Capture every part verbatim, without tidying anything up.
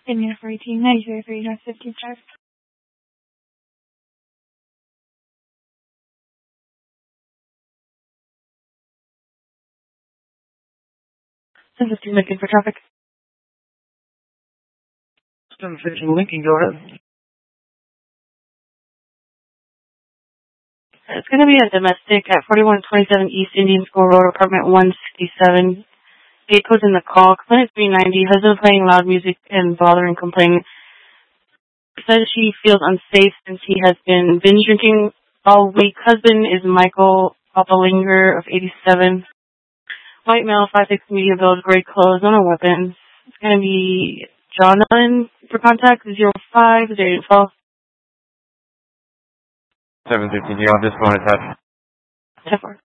Indiana four eighteen, nine zero three, North fifteenth Drive. seven fifteen Lincoln for traffic. seven fifteen Lincoln, go ahead. It's going to be a domestic at forty-one twenty-seven East Indian School Road, apartment one sixty-seven. Gate code's in the call. Complaint three ninety. Husband playing loud music and bothering complaining. Says she feels unsafe since he has been binge drinking all week. Husband is Michael Poppelinger of eighty-seven. White male, five six, medium build, gray clothes, no weapons. It's going to be John Nunn for contact, zero five, zero twelve. seven fifteen, you're on this phone attached. ten four.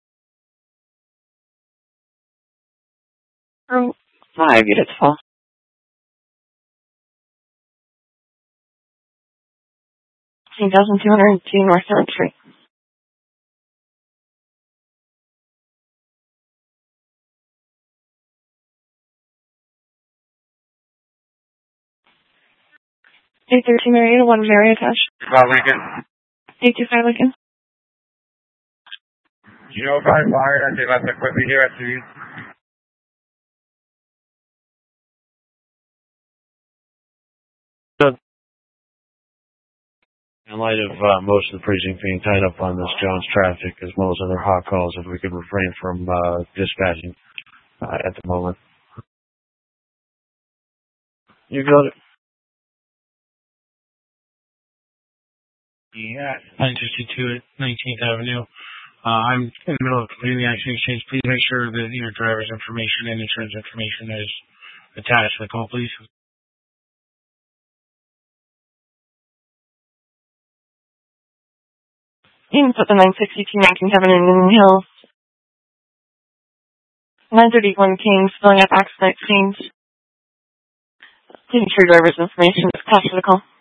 Oh, five units full. one thousand two hundred two North third Street. eight thirteen Marietta, one Marietta attached. About Lincoln. eight two five Lincoln. zero five five, I think that's quickly here at two. In light of uh, most of the precinct being tied up on this Jones traffic, as well as other hot calls, if we could refrain from uh, dispatching uh, at the moment. You got it. Yeah, nine sixty-two at nineteenth Avenue. Uh, I'm in the middle of completing the action exchange. Please make sure that your driver's information and insurance information is attached to the call, please. You can put the nine sixty-two nineteenth Avenue in Indian Hills. nine thirty-one Kings, filling out accident exchange. Please make sure your driver's information is attached to the call.